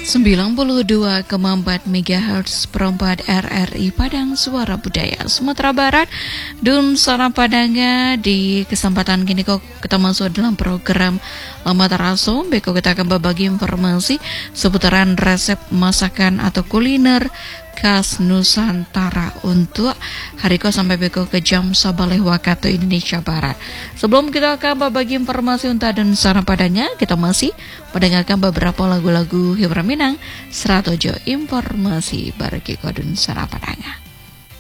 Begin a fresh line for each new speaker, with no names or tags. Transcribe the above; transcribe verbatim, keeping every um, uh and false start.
sembilan puluh dua koma empat megahertz perempat R R I Padang Suara Budaya Sumatera Barat. Dun Sana Padanga, di kesempatan kini kok kita masuk dalam program Lama Taraso. Beko kita akan berbagi informasi seputaran resep masakan atau kuliner khas Nusantara untuk hari ko sampai beko ke jam sabaleh waktu Indonesia Barat. Sebelum kita akan berbagi informasi untuk Dun Sana Padanga, kita masih mendengarkan beberapa lagu-lagu hiburan Minang seratojo informasi bagi Dun Sana Padanga.